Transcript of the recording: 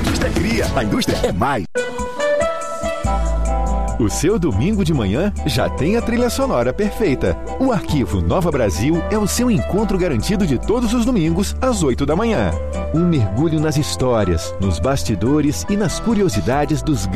indústria cria, a indústria é mais. O seu domingo de manhã já tem a trilha sonora perfeita. O Arquivo Nova Brasil é o seu encontro garantido de todos os domingos, às 8 da manhã. Um mergulho nas histórias, nos bastidores e nas curiosidades dos